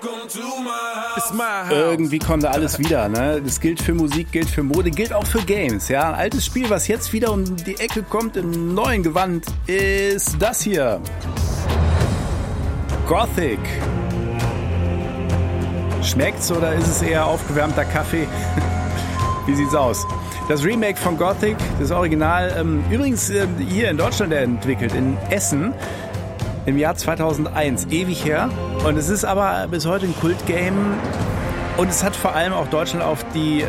Irgendwie kommt da alles wieder, ne? Das gilt für Musik, gilt für Mode, gilt auch für Games, ja? Ein altes Spiel, was jetzt wieder um die Ecke kommt im neuen Gewand, ist das hier. Gothic. Schmeckt's oder ist es eher aufgewärmter Kaffee? Wie sieht's aus? Das Remake von Gothic, das Original, übrigens hier in Deutschland entwickelt, in Essen, im Jahr 2001, ewig her. Und es ist aber bis heute ein Kultgame und es hat vor allem auch Deutschland auf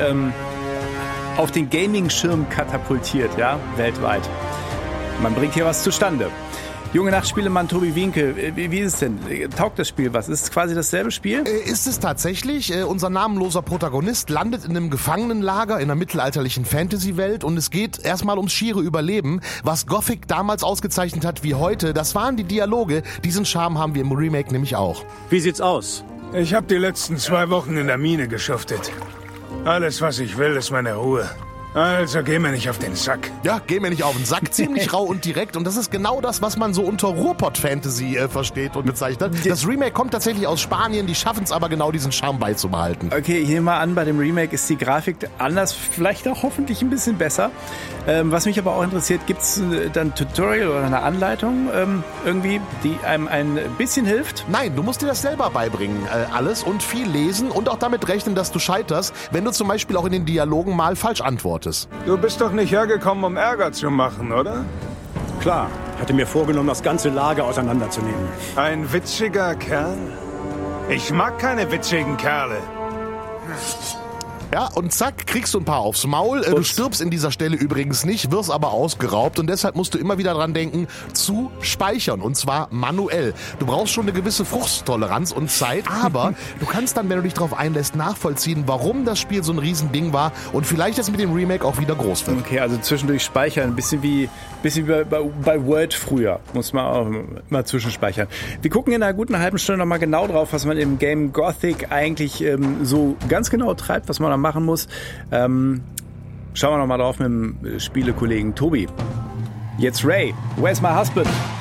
den Gaming-Schirm katapultiert, ja, weltweit. Man bringt hier was zustande. Junge Nachtspielemann Tobi Wienke, wie ist es denn? Taugt das Spiel was? Ist es quasi dasselbe Spiel? Ist es tatsächlich. Unser namenloser Protagonist landet in einem Gefangenenlager in einer mittelalterlichen Fantasy-Welt und es geht erstmal ums schiere Überleben. Was Gothic damals ausgezeichnet hat wie heute, das waren die Dialoge. Diesen Charme haben wir im Remake nämlich auch. Wie sieht's aus? Ich habe die letzten 2 Wochen in der Mine geschuftet. Alles, was ich will, ist meine Ruhe. Also geh mir nicht auf den Sack. Ja, geh mir nicht auf den Sack. Ziemlich rau und direkt. Und das ist genau das, was man so unter Ruhrpott-Fantasy versteht und bezeichnet. Das Remake kommt tatsächlich aus Spanien. Die schaffen es aber genau, diesen Charme beizubehalten. Okay, ich nehme mal an, bei dem Remake ist die Grafik anders, vielleicht auch hoffentlich ein bisschen besser. Was mich aber auch interessiert, gibt es dann ein Tutorial oder eine Anleitung irgendwie, die einem ein bisschen hilft? Nein, du musst dir das selber beibringen, alles, und viel lesen und auch damit rechnen, dass du scheiterst, wenn du zum Beispiel auch in den Dialogen mal falsch antwortest. Du bist doch nicht hergekommen, um Ärger zu machen, oder? Klar, hatte mir vorgenommen, das ganze Lager auseinanderzunehmen. Ein witziger Kerl? Ich mag keine witzigen Kerle. Ja, und zack, kriegst du ein paar aufs Maul. Du stirbst in dieser Stelle übrigens nicht, wirst aber ausgeraubt und deshalb musst du immer wieder dran denken, zu speichern, und zwar manuell. Du brauchst schon eine gewisse Frusttoleranz und Zeit, aber du kannst dann, wenn du dich darauf einlässt, nachvollziehen, warum das Spiel so ein Riesending war und vielleicht das mit dem Remake auch wieder groß wird. Okay, also zwischendurch speichern, ein bisschen wie bei Word früher, muss man auch immer zwischenspeichern. Wir gucken in einer guten halben Stunde nochmal genau drauf, was man im Game Gothic eigentlich so ganz genau treibt, was man da machen muss. Schauen wir nochmal drauf mit dem Spielekollegen Tobi. Jetzt Ray, Where's My Husband?